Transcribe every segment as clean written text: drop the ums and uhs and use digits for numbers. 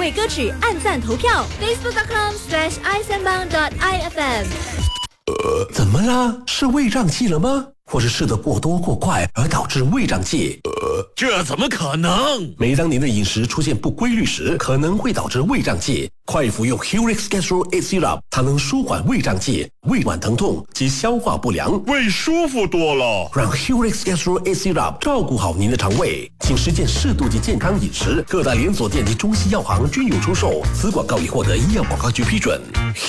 对歌曲按赞投票 facebook.com/isanbang.ifm。 怎么了？是胃胀气了吗？或是吃得过多过快而导致胃胀气？ 这怎么可能？ 每当您的饮食出现不规律时，可能会导致胃胀气。快服用 Helix Gastro A Syrup， 它能舒缓胃胀气、胃脘疼痛及消化不良， 胃舒服多了。 让 Helix Gastro A Syrup 照顾好您的肠胃。请实践适度及健康饮食，各大连锁店及中西药行均有出售。此广告已获得医药广告局批准。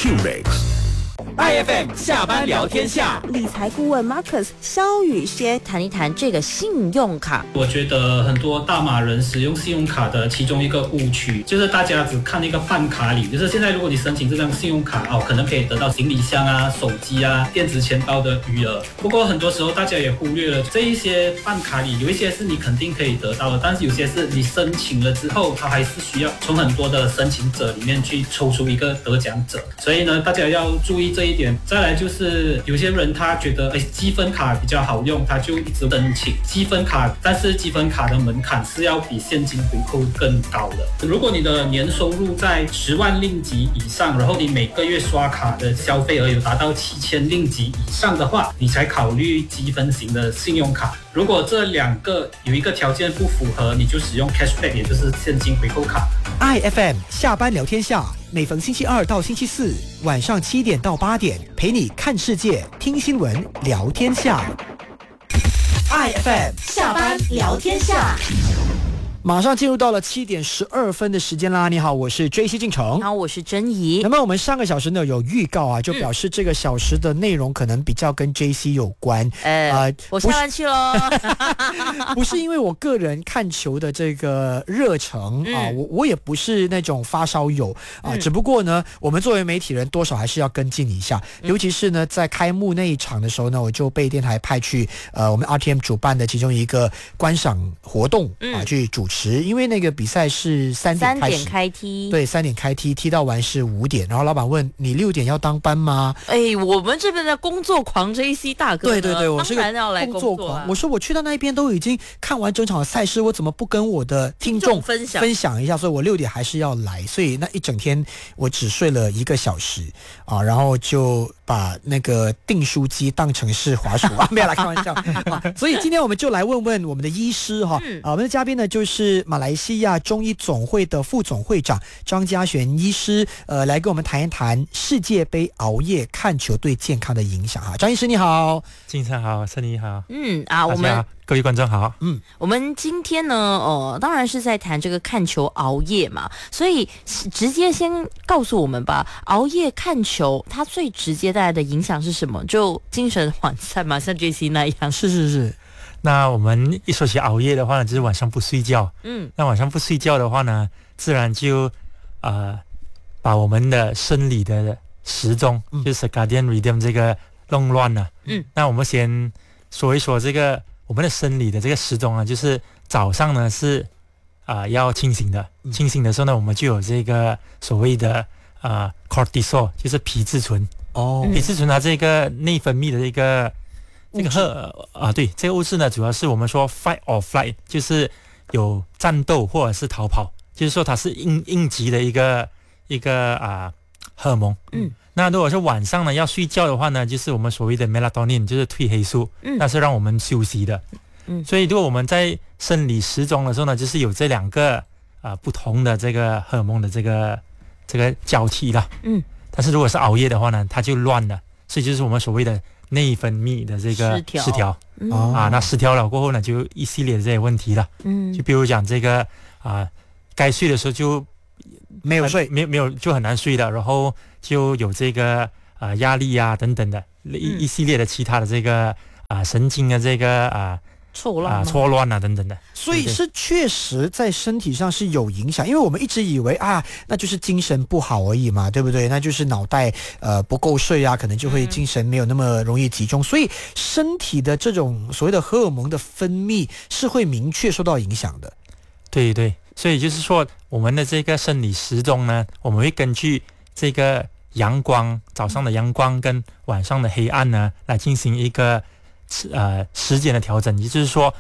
Helix。IFM 下班聊天下， 理财顾问 Marcus 萧宇轩谈一谈这个信用卡。 我觉得很多大马人使用信用卡的其中一个误区，就是大家只看那个办卡礼，就是现在如果你申请这张信用卡可能可以得到行李箱啊、手机啊、电子钱包的余额。不过很多时候大家也忽略了这一些办卡礼，有一些是你肯定可以得到的，但是有些是你申请了之后，它还是需要从很多的申请者里面去抽出一个得奖者。所以呢，大家要注意这一点。再来就是有些人他觉得积分卡比较好用，他就一直申请积分卡，但是积分卡的门槛是要比现金回扣更高的。如果你的年收入在10万令吉以上，然后你每个月刷卡的消费额有达到7000令吉以上的话，你才考虑积分型的信用卡。如果这两个有一个条件不符合，你就使用 cashback， 也就是现金回扣卡。 IFM 下班聊天下，每逢星期二到星期四晚上7点到8点，陪你看世界、听新闻、聊天下。IFM 下班聊天下。 马上进入到了7点12分的时间啦！你好，我是 JC 进城。 你好，我是珍怡。 那么我们上个小时呢有预告啊，就表示这个小时的内容可能比较跟 JC 有关。 我下班去咯。 不是因为我个人看球的这个热忱啊，我也不是那种发烧友啊，只不过呢，我们作为媒体人，多少还是要跟进一下。尤其是呢，在开幕那一场的时候呢，我就被电台派去我们 RTM 主办的其中一个观赏活动啊，去主持。因为那个比赛是3点开踢， 对，3点开踢，踢到完是5点，然后老板问你6点要当班吗？ 我们这边的工作狂 JC 大哥， 对，我是个当然要来工作狂。我说我去到那边都已经看完整场的赛事，我怎么不跟我的听众分享一下？所以我6点还是要来，所以那一整天我只睡了1个小时啊，然后就把那个订书机当成是滑鼠啊，没有啦，开玩笑啊。所以今天我们就来问问我们的医师哈，我们的嘉宾呢就是马来西亚中医总会的副总会长张家璇医师，来跟我们谈一谈世界杯熬夜看球对健康的影响哈。张医师你好。 金晨好，森妮好。 我们各位观众好。 我们今天呢，当然是在谈这个看球熬夜嘛，所以直接先告诉我们吧，熬夜看球它最直接带来的影响是什么？就精神涣散嘛，像 JC 那样。 是。 那我们一说起熬夜的话呢，就是晚上不睡觉。那晚上不睡觉的话呢，自然就把我们的生理的时钟，就是 circadian rhythm 这个弄乱了。那我们先说一说这个我们的生理的这个时钟啊，就是早上呢是要清醒的，清醒的时候呢，我们就有这个所谓的cortisol， 就是皮质醇。皮质醇它这个内分泌的这个对，这个物质呢，主要是我们说 fight or flight， 就是有战斗或者是逃跑，就是说它是应急的一个荷尔蒙。那如果是晚上呢要睡觉的话呢，就是我们所谓的 melatonin， 就是褪黑素，那是让我们休息的。所以如果我们在生理时钟的时候呢，就是有这2个不同的这个荷尔蒙的这个交替了。但是如果是熬夜的话呢，它就乱了，所以就是我们所谓的内分泌的这个失调。那失调了过后呢，就一系列的这些问题了。就比如讲这个该睡的时候就没有睡， 没有就很难睡了，然后就有这个压力啊等等的一系列的其他的这个神经的这个错乱啊等等的。 所以是确实在身体上是有影响，因为我们一直以为那就是精神不好而已嘛，对不对？那就是脑袋不够睡啊，可能就会精神没有那么容易集中，所以身体的这种所谓的荷尔蒙的分泌是会明确受到影响的。 对，所以就是说我们的这个生理时钟呢，我们会根据这个阳光，早上的阳光跟晚上的黑暗呢，来进行一个时间的调整。也就是说